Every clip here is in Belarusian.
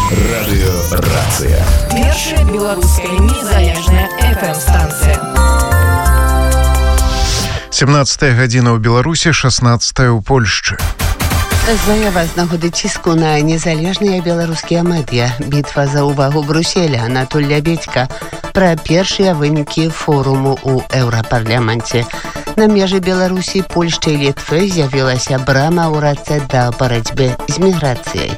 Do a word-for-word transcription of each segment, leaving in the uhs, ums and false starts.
Радыёрацыя. Першая беларуская незалежная эф эм-станцыя. сямнадцатая гадзіна ў Беларусі, шаснаццатая ў Польшчы. Заява з нагоды ціску на незалежныя беларускія медыя. Бітва за ўвагу Брюсселя. Анатоль Лябедька пра першыя вынікі форуму ў Еўрапарламенце. На межы Беларусі, Польшчы і Літвы з'явілася брама ў раце да барацьбы з міграцыяй.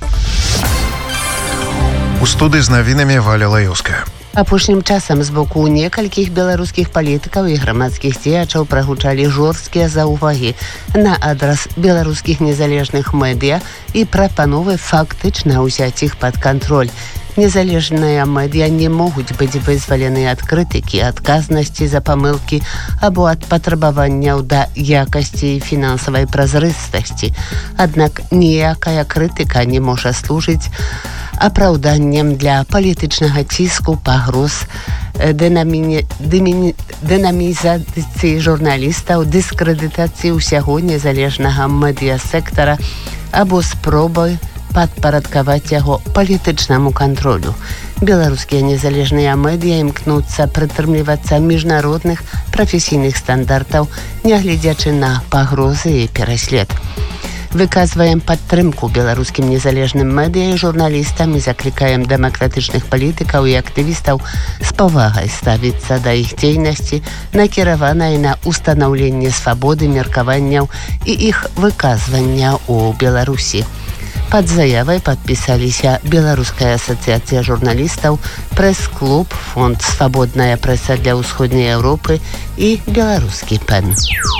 У студыі з навінамі Валя Лаёўская. Апошнім часам з боку некалькіх беларускіх палітыкаў і грамадскіх дзеячаў прагучалі жорсткія заўвагі на адрас беларускіх незалежных медыя і прапановы фактычна ўзяць іх пад кантроль. Незалежныя медыя не могуць быць вызвалены ад крытыкі, адказнасці за памылкі або ад патрабаванняў да якасці і фінансавай празрыстасці. Аднак ніякая крытыка не можа служыць апраўданнем для палітычнага ціску, пагроз, дынамі... дымі... дынамізацыі журналістаў, дыскрэдытацыі ўсяго незалежнага медыасектара або спробы падпарадкаваць яго палітычнаму кантролю. Беларускія незалежныя медыя імкнуцца прытрымлівацца міжнародных прафесійных стандартаў, нягледзячы на пагрозы і пераслед. Выказваем падтрымку беларускім незалежным медыя і журналістам і заклікаем дэмакратычных палітыкаў і актывістаў з павагай ставіцца да іх дзейнасці, накіраванай на ўстанаўленне свабоды меркаванняў і іх выказвання ў Беларусі. Пад заявай падпісаліся Беларуская асацыяцыя журналістаў, прэс-клуб, фонд «Свабодная прэса для ўсходняй Еўропы» і беларускі пэн.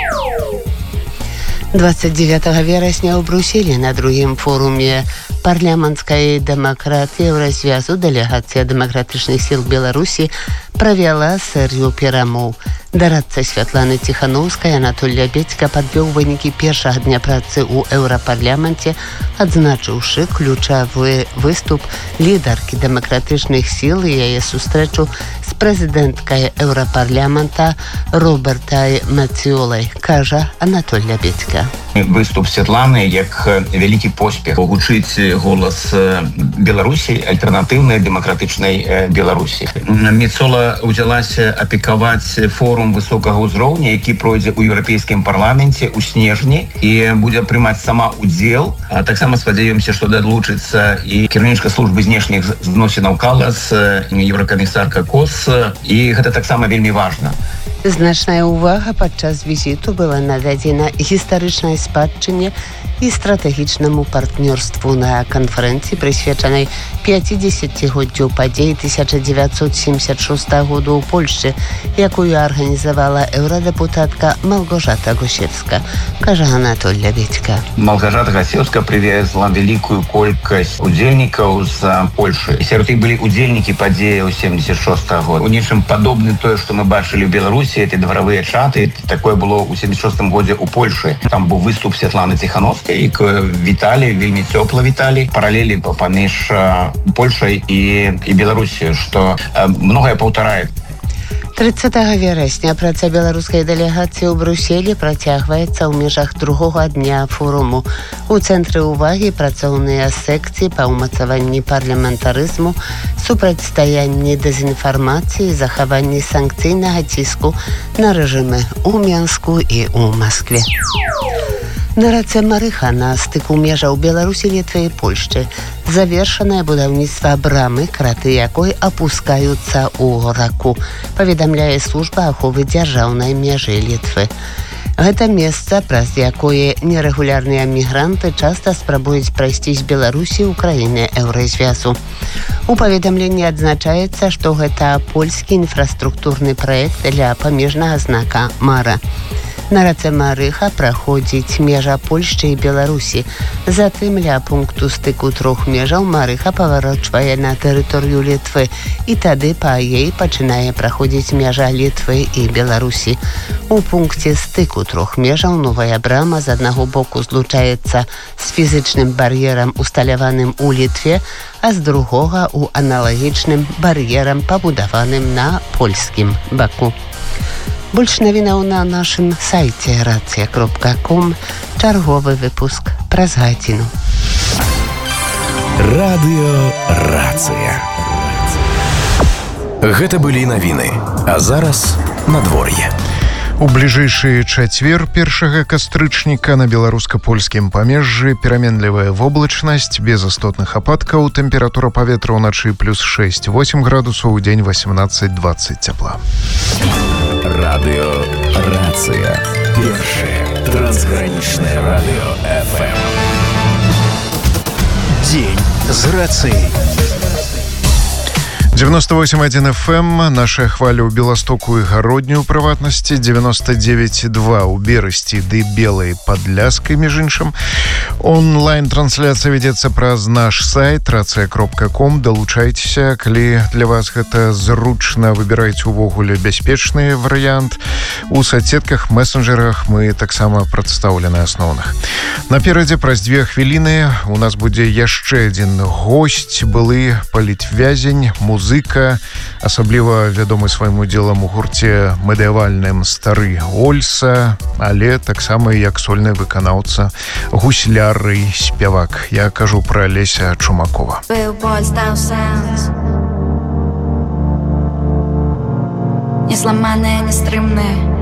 двадцать девятого верасня ў Брюсселі на другім форуме парламенцкай дэмакратыі Еўразвязу дэлегацыя дэмакратычных сіл Беларусі правяла серыю перамоў. Дарадца Святланы Ціханаўскай Анатоль Лябедька падвёў вынікі першага дня працы ў Еўрапарламенце, адзначыўшы ключавы выступ лідаркі дэмакратычных сіл і яе сустрэчу з прэзідэнткай Еўрапарламента Робертай Мецыолай, кажа Анатоль Лябедька. Выступ Святланы як вялікі поспех гучыць голас Беларусі, альтэрнатыўнай дэмакратычнай Беларусі. Мецола ўзялася апекаваць форум высокага ўзроўня, які пройдзе ў еўрапейскім парламенце ў снежні і будзе прымаць сама удзел. А таксама спадзяёмся, што далучыцца і кіраўнічка службы знешніх зносінаў Калас, еўракамісарка Кос, і гэта таксама вельмі важна. Значная ўвага падчас візіту была нададзена гістарычнай спадчыне і стратэгічнаму партнёрству на канферэнцыі, прысвечанай пяцідзесяцігоддзю падзей тысяча дзевяцьсот семьдесят шостага году ў Польшчы, якую арганізавала еўрадэпутатка Малгожата Гусевска, кажа Анатоль Лябедька. Малгожата Гусевска привезла вялікую колькасць удзельнікаў з Польшы. Сярод іх былі удзельнікі падзеяў семьдесят шостага года. У нечым падобны тое, што мы бачылі ў Беларусі, эти дворовые чаты, такое было ў семьдесят шостым годзе ў Польшы. Там быў выступ Святланы Ціханаўскай, і віталі, вельмі цёпла віталі, паралелі паміж Польшай і, і Беларусі, што многае паўтарае. трыццатага верасня праца беларускай дэлегацыі ў Брюсселі працягваецца ў межах другога дня форуму. У цэнтры ўвагі працоўныя секцыі па ўмацаванні парламентарызму, супрацьстаянні дэзінфармацыі, захаванні санкцыйнага ціску на рэжымы ў Мінску і ў Маскве. На рацэ Марыха на стыку межаў Беларусі, Літвы і Польшчы завершанае будаўніцтва брамы, краты якой апускаюцца ў раку, паведамляе служба аховы дзяржаўнай межы Літвы. Гэта месца, праз якое нерэгулярныя мігранты часта спрабуюць прайсці з Беларусі ў краіны Еўразвязу. У паведамленні адзначаецца, што гэта польскі інфраструктурны праект для памежнага знака Мара. На рацэ Марыха праходзіць межа Польшчы і Беларусі. Затым ля пункту стыку трох межаў Марыха паварочвае на тэрыторыю Літвы, і тады па яе пачынае праходзіць межа Літвы і Беларусі. У пункце стыку трох межаў новая брама з аднаго боку злучаецца з фізычным бар'ерам, усталяваным у Літве, а з другога ў аналагічным бар'ерам, пабудаваным на польскім баку. Больш навінаў на нашым сайце рацыя кропка ком. Чарговы выпуск праз гадзіну. Радыёрацыя. Гэта былі навіны, а зараз надвор'е. У бліжэйшы чацвер першага кастрычніка на беларуска-польскім памежжы пераменлівая воблачнасць, без істотных ападкаў, тэмпература паветра ўначы плюс шэсць-восем градусаў, у дзень восемнадцаць двадцаць цяпла. Радыёрацыя. Першае трансгранічнае радыё эф эм. Дзень з рацыяй. девяносто восемь один эф эм, наша хваля ў Беластоку і Гародню ў прыватнасці, девяносто девять два ў Берасці ды Белай Падляскай, між іншым. Онлайн-трансляцыя вядзецца праз наш сайт рацыя кропка ком. Далучайцеся, калі для вас гэта зручна, выбірайце увогуле бяспечны варыянт. У соцсетках, месенджерах мы таксама прадстаўлены асноўных. Наперадзе праз дзве хвіліны у нас будзе яшчэ адзін госць, былы палітвязень, музыка, музыка, асабліва вядомы сваім удзелам у гурце медыявальным «Стары Ольса», але таксама як сольны выканаўца, гусляр і спявак. Я кажу пра Леся Чумакова. Незламаныя, нестрымныя,